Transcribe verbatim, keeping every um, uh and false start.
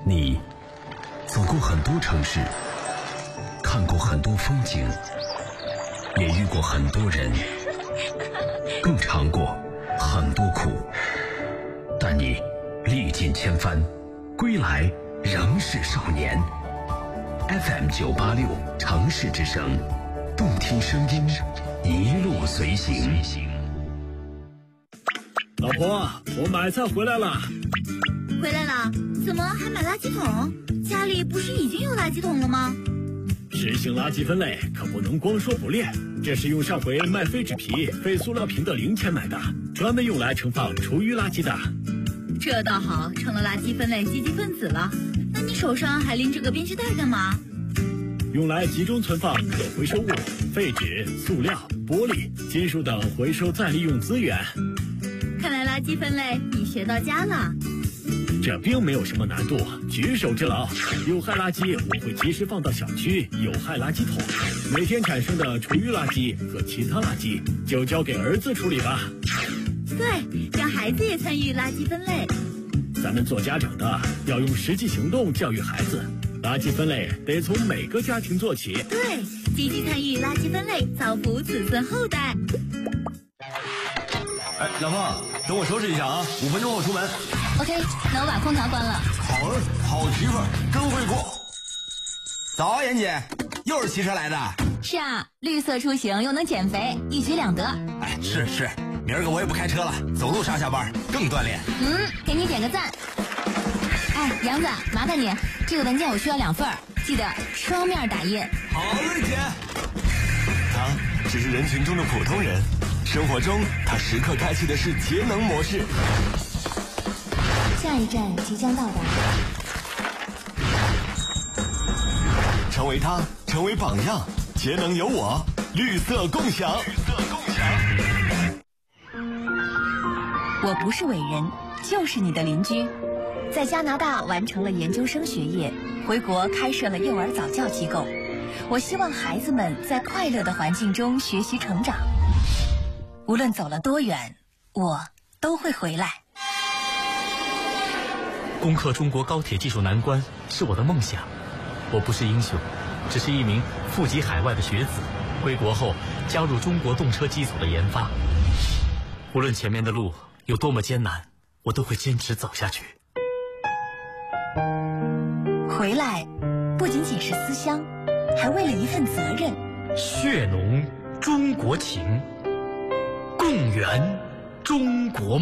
你走过很多城市，看过很多风景，也遇过很多人，更尝过很多苦，但你历尽千帆，归来仍是少年。 F M 九八六城市之声，动听声音，一路随行。 老婆，我买菜回来了。 回来了？怎么还买垃圾桶？家里不是已经有垃圾桶了吗？ 实行垃圾分类可不能光说不练，这是用上回卖废纸皮、废塑料瓶的零钱买的，专门用来盛放厨余垃圾的。 这倒好，成了垃圾分类积极分子了。那你手上还拎着个编织袋干嘛？ 用来集中存放可回收物、废纸、塑料、玻璃、金属等回收再利用资源。 看来垃圾分类你学到家了。 这并没有什么难度，举手之劳。有害垃圾我会及时放到小区有害垃圾桶，每天产生的厨余垃圾和其他垃圾就交给儿子处理吧。 对，让孩子也参与垃圾分类。 咱们做家长的要用实际行动教育孩子，垃圾分类得从每个家庭做起。 对，积极参与垃圾分类，造福子孙后代。 哎，老婆，等我收拾一下啊，五分钟后出门。 OK， 那我把空调关了。 好儿，好媳妇儿，真会过。早啊，妍姐，又是骑车来的。 是啊，绿色出行又能减肥，一举两得。 哎，是是，明儿个我也不开车了，走路上下班更锻炼。 嗯，给你点个赞。哎，杨子，麻烦你，这个文件我需要两份，记得双面打印。 好嘞，姐。 他只是人群中的普通人，生活中他时刻开启的是节能模式。 下一站即将到达。 成为他，成为榜样，节能有我，绿色共享。绿色共享。 我不是伟人，就是你的邻居。在加拿大完成了研究生学业，回国开设了幼儿早教机构。我希望孩子们在快乐的环境中学习成长。无论走了多远，我都会回来。 攻克中国高铁技术难关是我的梦想。我不是英雄，只是一名富集海外的学子，归国后加入中国动车机组的研发。无论前面的路有多么艰难，我都会坚持走下去。 回来不仅仅是思乡，还为了一份责任。 血浓中国情，共圆中国梦。